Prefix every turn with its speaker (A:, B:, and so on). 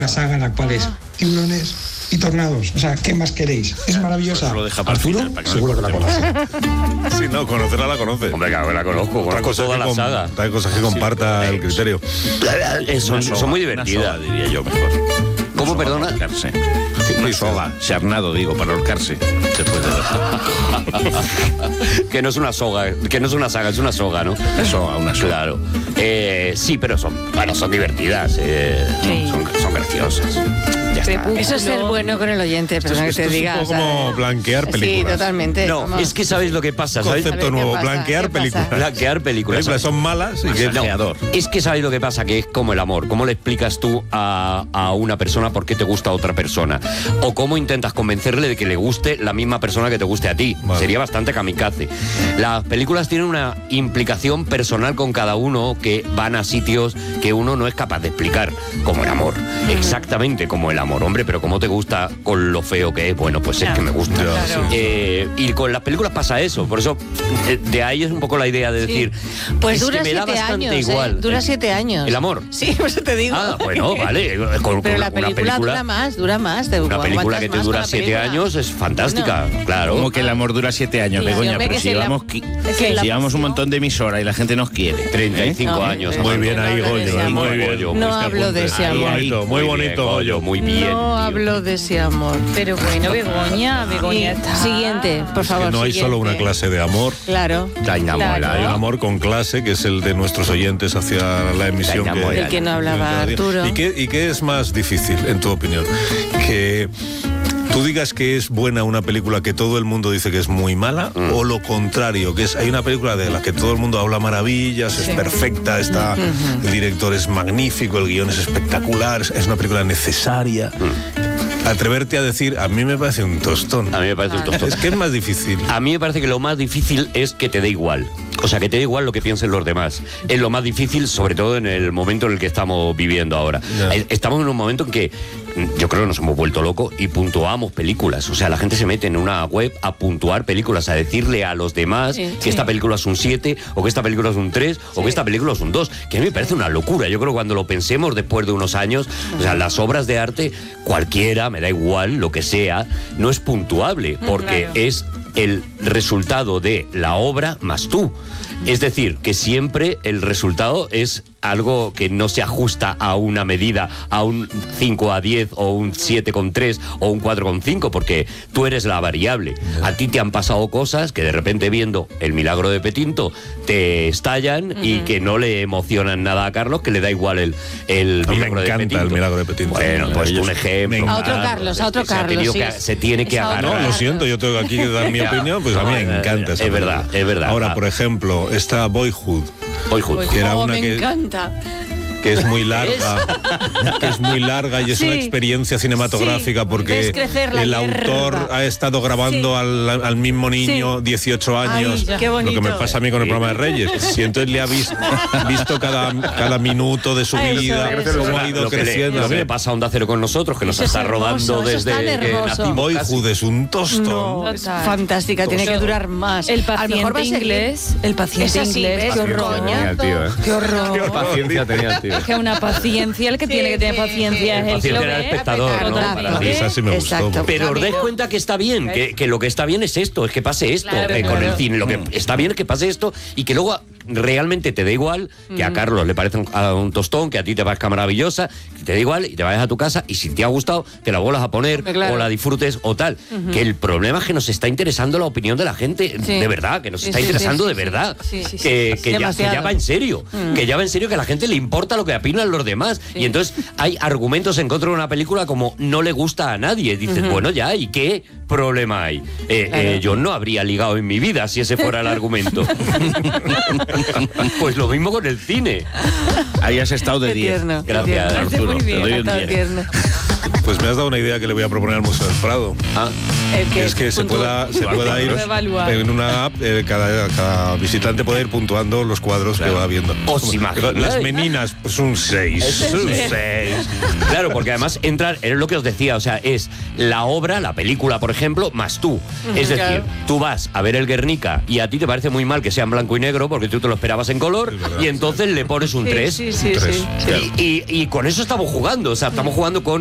A: La saga en la cual es tiburones y tornados. O sea, ¿qué más queréis? Es maravillosa.
B: Pues lo deja para
A: Arturo,
B: final, para que
A: seguro que la conoce.
C: Sí, no, conocerla la conoce.
D: Hombre, claro que la conozco, conozco toda la saga.
C: Hay cosas que comparta el criterio.
D: Son muy divertidas.
B: Una soga, diría yo, mejor.
D: ¿Cómo, perdona?
B: Para ahorcarse. Una soga, charnado, digo, para ahorcarse. Después de
D: Que no es una soga, que no es una saga, es una soga, ¿no?
B: una soga.
D: Claro. Sí, pero son divertidas. Son graciosas. Ya está.
E: Eso es ser bueno con el oyente, perdona que te diga.
C: Es un poco como blanquear películas.
E: Sí, totalmente.
D: No,
E: Vamos.
D: es que ¿sabéis lo que pasa? ¿Sabéis?
C: Concepto
E: A ver, ¿qué
C: nuevo,
E: pasa?
C: blanquear
E: ¿Qué pasa?
C: películas.
D: Blanquear películas.
C: Películas son malas y que es
D: No,
B: Masajeador.
D: es que sabéis lo que pasa, que es como el amor. ¿Cómo le explicas tú a una persona por qué te gusta a otra persona? O cómo intentas convencerle de que le guste la misma persona que te guste a ti.
C: Vale.
D: Sería bastante kamikaze. Las películas tienen una implicación personal con cada uno, que van a sitios que uno no es capaz de explicar, como el amor. Exactamente como el amor. Hombre, pero ¿cómo te gusta con lo feo que es? Bueno, pues es que me gusta.
E: Claro.
D: Y con las películas pasa eso. Por eso, de ahí es un poco la idea de decir,
E: Pues
D: es
E: dura
D: que me da
E: 7
D: bastante
E: años.
D: igual.
E: Dura 7 años.
D: ¿El amor?
E: Sí, por eso te digo.
D: Ah, bueno, vale.
E: Pero la película dura más.
D: Una película que te dura 7 años es fantástica, claro.
B: Como que el amor dura 7 años,
E: Sí,
B: Begoña,
E: hombre,
B: pero
E: que
B: si
E: si la-
B: llevamos,
E: es que la
B: llevamos un
E: pasión-
B: montón de emisoras y la gente nos quiere.
D: 35
E: No,
D: años.
C: Muy bien
E: no
C: ahí,
E: hablo de
C: Goyo.
E: ese
C: Muy
E: amor.
C: bien.
E: No hablo de ese amor.
B: Ahí,
C: Muy bonito.
D: Goyo, muy bien.
E: No
D: tío.
E: hablo de ese amor.
F: Pero bueno, Begoña
E: Y-
F: está.
E: Siguiente, por favor.
C: Que no hay solo una
E: siguiente.
C: clase de amor.
E: Claro.
C: Hay un amor con clase, que es el de nuestros oyentes hacia la emisión.
E: Del que no hablaba Arturo.
C: ¿Y qué es más difícil, en tu opinión? Que tú digas que es buena una película que todo el mundo dice que es muy mala, o lo contrario, que hay una película de la que todo el mundo habla maravillas, es perfecta, el director es magnífico, el guión es espectacular, es una película necesaria. Atreverte a decir, a mí me parece un tostón.
D: A mí me parece un tostón.
C: Es que es más difícil.
D: A mí me parece que lo más difícil es que te dé igual. O sea, que te dé igual lo que piensen los demás. Es lo más difícil, sobre todo en el momento en el que estamos viviendo ahora.
C: Ya.
D: Estamos en un momento en que yo creo que nos hemos vuelto locos y puntuamos películas. O sea, la gente se mete en una web a puntuar películas, a decirle a los demás que esta película es un 7, o que esta película es un 3, o que esta película es un 2. Que a mí me parece una locura. Yo creo que cuando lo pensemos después de unos años, o sea, las obras de arte, cualquiera, me da igual, lo que sea, no es puntuable, porque es el resultado de la obra más tú. Es decir, que siempre el resultado es algo que no se ajusta a una medida, a un 5/10 o un 7/3 o un 4/5, porque tú eres la variable. A ti te han pasado cosas que de repente, viendo El milagro de Petinto, te estallan y que no le emocionan nada a Carlos, que le da igual el
C: Me
D: milagro de
C: encanta
D: Petinto.
C: El milagro de Petinto.
D: Bueno, pues un ejemplo.
E: A otro Carlos, a otro Carlos, sí.
D: Se tiene que
E: Es a otro
D: agarrar.
C: No, lo siento, yo tengo aquí que dar mi opinión, pues a mí me encanta esa
D: Es verdad,
C: película.
D: es verdad.
C: Ahora, por ejemplo, está Boyhood,
D: Boyhood.
C: que era una
E: me
C: que
E: encanta.
C: es muy larga, y es una experiencia cinematográfica, porque
E: ves crecer la
C: el
E: hierba.
C: autor ha estado grabando al mismo niño 18 años.
E: Ay, qué bonito.
C: Lo que me pasa a mí con el programa de Reyes. Y entonces le ha visto cada minuto de su vida, cómo ha ido
D: Lo que le
C: creciendo.
D: pasa a Onda Cero con nosotros, que nos
E: Eso es
D: está
E: hermoso,
D: rodando
E: eso es
D: desde
E: tan
D: que
E: hermoso.
D: nacimos.
C: Boyhood es un tostón.
E: No, es fantástica, tiene que durar más.
F: El
E: A lo mejor va a
F: paciente
E: seguir.
F: inglés. El paciente
E: Esa sí,
F: inglés.
E: ¿ves?
F: Qué horror.
E: Coñazo.
F: Qué horror.
B: Paciencia tenía el tío.
F: Es que una paciencia, el que tiene que tener paciencia es el que
D: Paciencia
F: lo
D: era el
F: ve.
D: espectador, ¿no?
F: Totalmente.
C: Esa sí me gustó.
E: Exacto.
D: Pero os dais cuenta que está bien, que lo que está bien es esto, es que pase esto
F: Claro,
D: con
F: claro.
D: el cine. Lo que está bien es que pase esto y que luego realmente te da igual, que a Carlos le parece un tostón, que a ti te parezca maravillosa, que te da igual y te vayas a tu casa y si te ha gustado te la vuelvas a poner
E: Claro.
D: o la disfrutes o tal. Que el problema es que nos está interesando la opinión de la gente,
E: Sí.
D: de verdad, que nos
E: Sí,
D: está
E: sí,
D: interesando
E: sí,
D: de
E: sí,
D: verdad.
E: sí, sí, sí.
D: Que
E: Demasiado.
D: ya va en serio, que ya va en serio, que a la gente le importa lo que opinan los demás. Y entonces hay argumentos en contra de una película como no le gusta a nadie. Dices, bueno, ya, ¿y qué problema hay? Yo no habría ligado en mi vida si ese fuera el argumento. Pues lo mismo con el cine.
B: Ahí has estado de
E: Qué
B: 10.
E: tierno.
D: Gracias,
E: Qué tierno.
D: Arturo.
E: Muy
B: Te
E: bien,
B: doy un
E: está
B: 10.
E: tierno.
C: Pues me has dado una idea que le voy a proponer al Museo del Prado. Es que se pueda ir en una app, cada visitante puede ir puntuando los cuadros que va viendo.
D: ¿Os imagináis?
C: Las meninas, pues un 6. Un 6.
D: Claro, porque además entrar, es lo que os decía, o sea, es la obra, la película, por ejemplo, más tú. Es decir,
E: Claro.
D: tú vas a ver el Guernica y a ti te parece muy mal que sea en blanco y negro porque tú te lo esperabas en color y entonces le pones un 3.
E: Sí.
C: Tres.
D: Y con eso estamos jugando, o sea, estamos jugando con